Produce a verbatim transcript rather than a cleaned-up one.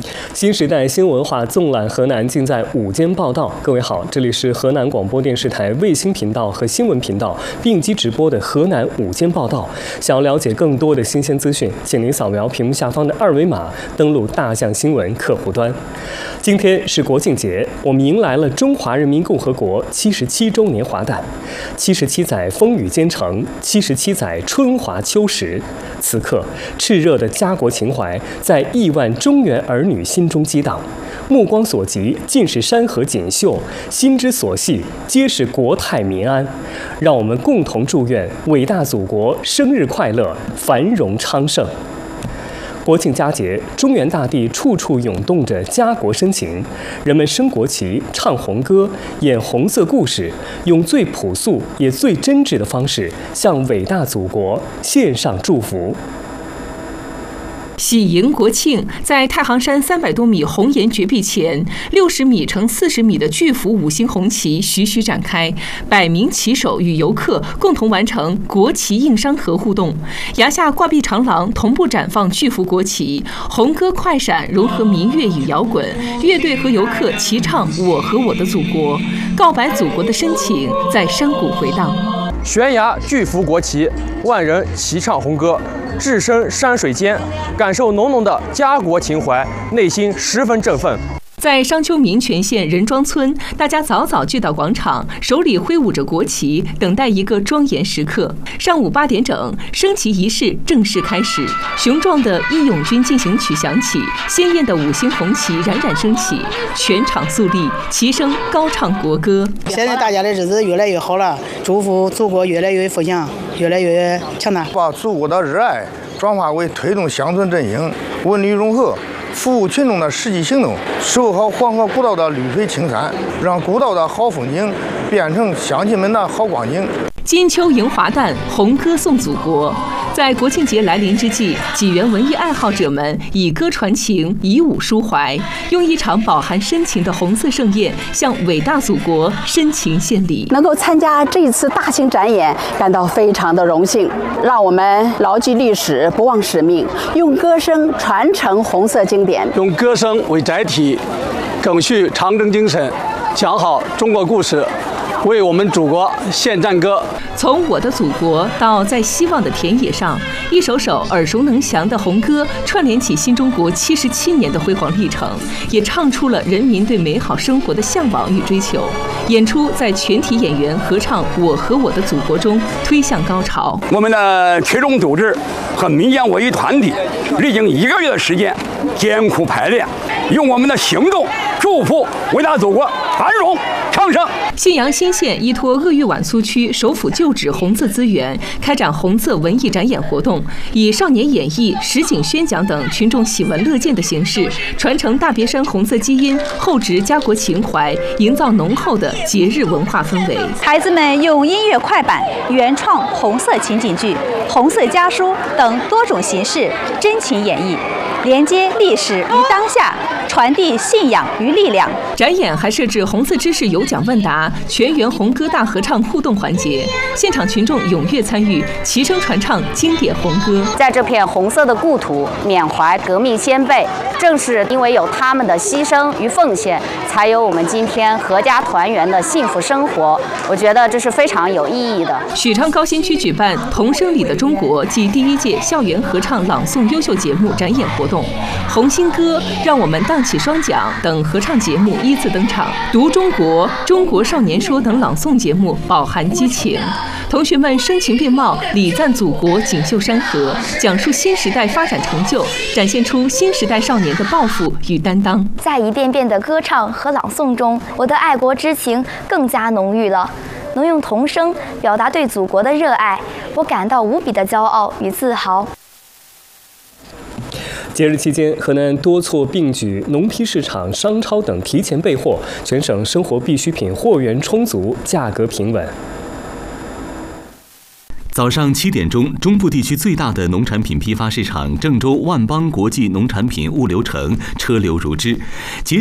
新时代新文化纵览河南，尽在午间报道。各位好，这里是河南广播电视台卫星频道和新闻频道并机直播的河南午间报道。想要了解更多的新鲜资讯，请您扫描屏幕下方的二维码，登录大象新闻客户端。今天是国庆节，我们迎来了中华人民共和国七十七周年华诞。七十七载风雨兼程，七十七载春华秋实。此刻，炽热的家国情怀在亿万中原儿女心中激荡，目光所及尽是山河锦绣，心之所系皆是国泰民安。让我们共同祝愿伟大祖国生日快乐，繁荣昌盛。国庆佳节，中原大地处处涌动着家国深情，人们升国旗、唱红歌、演红色故事，用最朴素也最真挚的方式向伟大祖国献上祝福。 喜迎国庆，在太行山三百多米红岩绝壁前，六十米乘四十米的巨幅五星红旗徐徐展开，百名旗手与游客共同完成国旗映山河互动。崖下挂壁长廊同步展放巨幅国旗，红歌快闪融合民乐与摇滚，乐队和游客齐唱《我和我的祖国》，告白祖国的深情在山谷回荡。 悬崖巨幅国旗，万人齐唱红歌，置身山水间，感受浓浓的家国情怀，内心十分振奋。 在商丘民权县任庄村，大家早早聚到广场，手里挥舞着国旗，等待一个庄严时刻。上午八点整，升旗仪式正式开始。雄壮的义勇军进行曲响起，鲜艳的五星红旗冉冉升起，全场肃立，齐声高唱国歌。 现在大家的日子越来越好了，祝福祖国越来越富强，越来越强大。 把祖国的热爱转化为推动乡村振兴、文旅融合、服务群众的实际行动，守好黄河古道的绿水青山，让古道的好风景变成乡亲们的好光景。 金秋迎华诞，红歌送祖国。在国庆节来临之际，济源文艺爱好者们以歌传情，以舞抒怀，用一场饱含深情的红色盛宴，向伟大祖国深情献礼。 能够参加这次大型展演，感到非常的荣幸。让我们牢记历史，不忘使命，用歌声传承红色经典， 用歌声为载体，赓续长征精神，讲好中国故事，为我们祖国献战歌。 从我的祖国到在希望的田野上，一首首耳熟能详的红歌串联起新中国七十七年的辉煌历程，也唱出了人民对美好生活的向往与追求。演出在全体演员合唱《我和我的祖国》中推向高潮。 我们的群众组织和民间文艺团体历经一个月的时间艰苦排练，用我们的行动祝福伟大祖国繁荣昌盛。 信阳新县依托鄂豫皖苏区首府旧址红色资源，开展红色文艺展演活动，以少年演绎、实景宣讲等群众喜闻乐见的形式，传承大别山红色基因，厚植家国情怀，营造浓厚的节日文化氛围。 孩子们用音乐快板、原创红色情景剧、红色家书等多种形式真情演绎，连接历史与当下，传递信仰与力量。 展演还设置红色知识有奖问答、全员红歌大合唱互动环节，现场群众踊跃参与，齐声传唱经典红歌。 在这片红色的故土，缅怀革命先辈，正是因为有他们的牺牲与奉献，才有我们今天阖家团圆的幸福生活。我觉得这是非常有意义的。 许昌高新区举办“童声里的中国”暨第一届校园合唱朗诵优秀节目展演活动，红星歌、让我们荡起双桨等合唱节目依次登场，读中国、中国少年说等朗诵节目饱含激情。同学们声情并茂，礼赞祖国锦绣山河，讲述新时代发展成就，展现出新时代少年的抱负与担当。 在一遍遍的歌唱和朗诵中，我的爱国之情更加浓郁了。能用童声表达对祖国的热爱，我感到无比的骄傲与自豪。 节日期间，河南多措并举，农批市场、商超等提前备货，全省生活必需品货源充足，价格平稳。 早上七点钟，中部地区最大的农产品批发市场郑州万邦国际农产品物流城车流如织。